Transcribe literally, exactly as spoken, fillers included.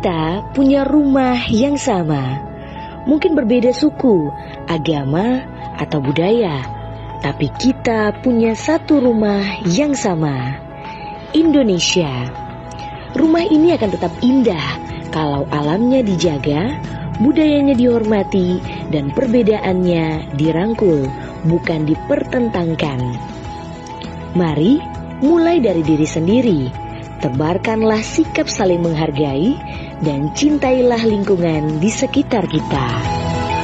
Kita punya rumah yang sama. Mungkin berbeda suku, agama, atau budaya, tapi kita punya satu rumah yang sama, Indonesia. Rumah ini akan tetap indah kalau alamnya dijaga, budayanya dihormati, dan perbedaannya dirangkul, bukan dipertentangkan. Mari mulai dari diri sendiri, tebarkanlah sikap saling menghargai, dan cintailah lingkungan di sekitar kita.